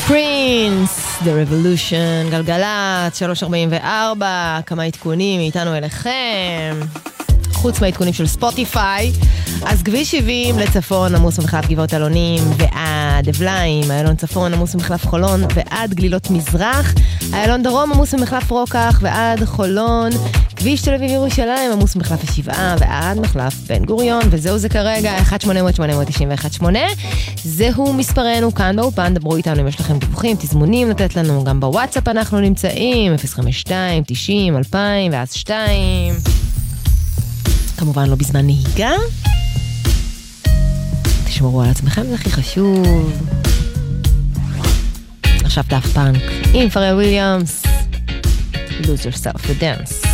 פרינס, The Revolution, גלגלת, 344, כמה עדכונים מאיתנו אליכם, חוץ מהעדכונים של ספוטיפיי. אז כביש 70 לצפון עמוס ממחלף גבעות אלונים ועד אבליים, איילון צפון עמוס ממחלף חולון ועד גלילות מזרח, איילון דרום עמוס ממחלף רוקח ועד חולון, כביש תל אביב ירושלים עמוס ממחלף השבעה ועד מחלף בן גוריון. וזהו זה כרגע 1-800-891-8, זהו מספרנו כאן באופן, דברו איתנו אם יש לכם דיווחים, תזמונים לתת לנו, גם בוואטסאפ אנחנו נמצאים 052-90-2000 ואז 2, כמובן לא בזמן נהיגה. תשמרו על עצמכם, זה הכי חשוב. עכשיו דאפט פאנק עם פרל וויליאמס, Lose Yourself to Dance.